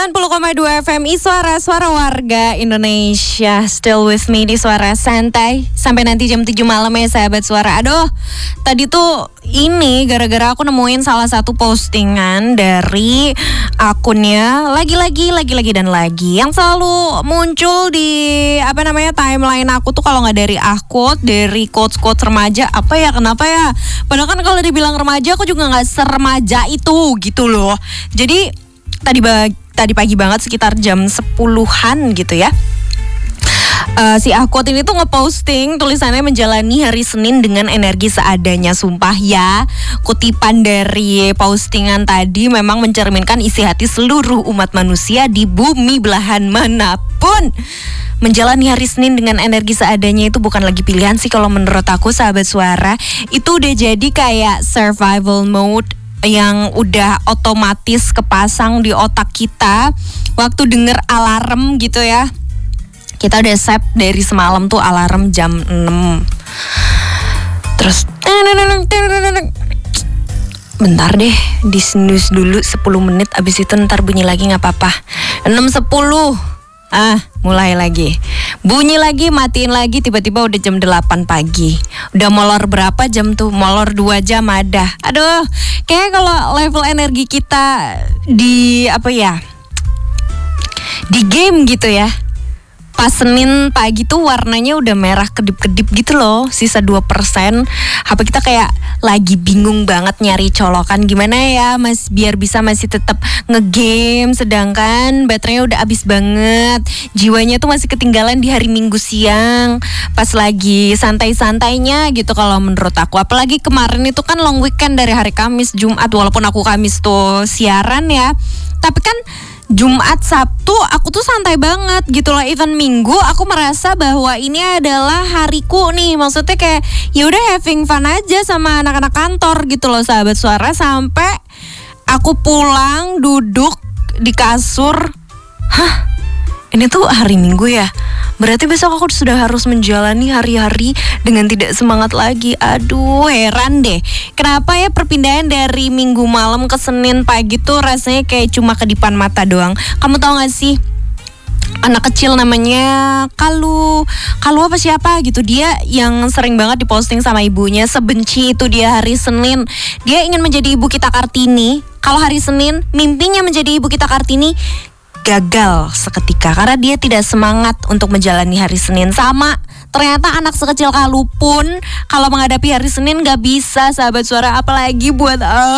90,2 FM Suara warga Indonesia. Still with me di Suara Santai sampai nanti jam 7 malam ya sahabat Suara. Aduh, tadi tuh ini gara-gara aku nemuin salah satu postingan dari akunnya lagi dan lagi yang selalu muncul di timeline aku tuh kalau nggak dari akun, dari quotes remaja. Kenapa ya? Padahal kan kalau dibilang remaja aku juga nggak seremaja itu gitu loh. Jadi tadi pagi banget sekitar jam 10-an gitu ya. Si Akut ini tuh ngeposting tulisannya menjalani hari Senin dengan energi seadanya. Sumpah ya, kutipan dari postingan tadi memang mencerminkan isi hati seluruh umat manusia di bumi belahan manapun. Menjalani hari Senin dengan energi seadanya itu bukan lagi pilihan sih kalau menurut aku sahabat Suara. Itu udah jadi kayak survival mode yang udah otomatis kepasang di otak kita waktu denger alarm gitu ya. Kita udah set dari semalam tuh alarm jam 6. Terus bentar deh, di snooze dulu 10 menit, abis itu ntar bunyi lagi gak apa-apa. 6.10 mulai lagi. Bunyi lagi, matiin lagi, tiba-tiba udah jam 8 pagi. Udah molor berapa jam tuh? Molor 2 jam ada. Aduh, kayak kalau level energi kita di di game gitu ya. Pas Senin pagi tuh warnanya udah merah kedip-kedip gitu loh, sisa 2%. HP kita kayak lagi bingung banget nyari colokan gimana ya mas biar bisa masih tetap ngegame, sedangkan baterainya udah habis banget. Jiwanya tuh masih ketinggalan di hari Minggu siang, pas lagi santai-santainya gitu kalau menurut aku. Apalagi kemarin itu kan long weekend dari hari Kamis, Jumat, walaupun aku Kamis tuh siaran ya. Tapi kan Jumat, Sabtu aku tuh santai banget gitu loh. Even Minggu aku merasa bahwa ini adalah hariku nih. Maksudnya kayak ya udah having fun aja sama anak-anak kantor gitu loh sahabat Suara. Sampai aku pulang duduk di kasur. Ini tuh hari Minggu ya? Berarti besok aku sudah harus menjalani hari-hari dengan tidak semangat lagi. Aduh, heran deh. Kenapa ya perpindahan dari Minggu malam ke Senin pagi tuh rasanya kayak cuma kedipan mata doang. Kamu tahu gak sih? Anak kecil namanya Kalu apa siapa gitu. Dia yang sering banget diposting sama ibunya. Sebenci itu dia hari Senin. Dia ingin menjadi ibu kita Kartini. Kalau hari Senin mimpinya menjadi ibu kita Kartini gagal seketika karena dia tidak semangat untuk menjalani hari Senin. Sama ternyata anak sekecil Kalu pun kalau menghadapi hari Senin gak bisa sahabat Suara, apalagi buat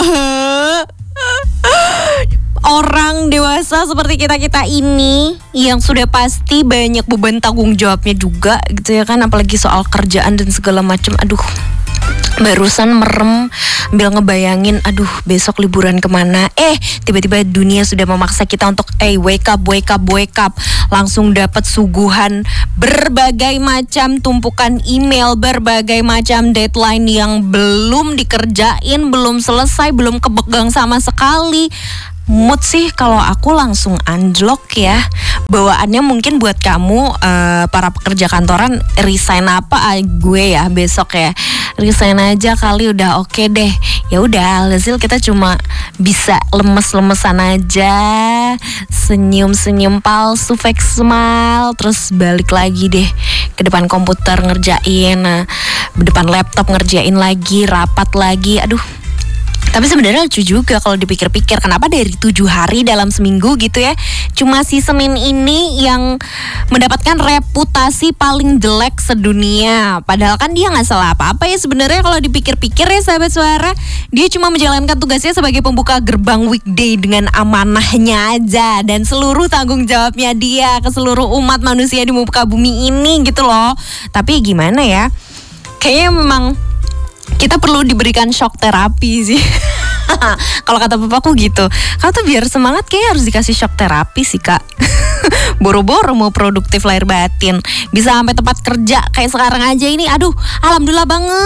orang dewasa seperti kita ini yang sudah pasti banyak beban tanggung jawabnya juga gitu ya kan, apalagi soal kerjaan dan segala macam. Aduh, barusan merem ambil ngebayangin, aduh besok liburan kemana. Tiba-tiba dunia sudah memaksa kita untuk wake up. Langsung dapat suguhan berbagai macam tumpukan email, berbagai macam deadline yang belum dikerjain, belum selesai, belum kepegang sama sekali. Mood sih kalau aku langsung unlock ya. Bawaannya mungkin buat kamu para pekerja kantoran, resign apa gue ya besok ya. Resign aja kali, udah oke deh. Ya udah, hasil kita cuma bisa lemes-lemesan aja, senyum-senyum palsu, fake smile, terus balik lagi deh ke depan komputer ngerjain, depan laptop ngerjain lagi, rapat lagi. Aduh. Tapi sebenarnya lucu juga kalau dipikir-pikir, kenapa dari 7 hari dalam seminggu gitu ya, cuma si Senin ini yang mendapatkan reputasi paling jelek sedunia. Padahal kan dia gak salah apa-apa ya sebenarnya kalau dipikir-pikir ya sahabat Suara. Dia cuma menjalankan tugasnya sebagai pembuka gerbang weekday dengan amanahnya aja, dan seluruh tanggung jawabnya dia ke seluruh umat manusia di muka bumi ini gitu loh. Tapi gimana ya, kayaknya memang kita perlu diberikan shock terapi sih. Kalau kata papaku gitu, kamu tuh biar semangat kayak harus dikasih shock terapi sih kak. Boro-boro mau produktif lahir batin, bisa sampai tempat kerja kayak sekarang aja ini. Aduh, alhamdulillah banget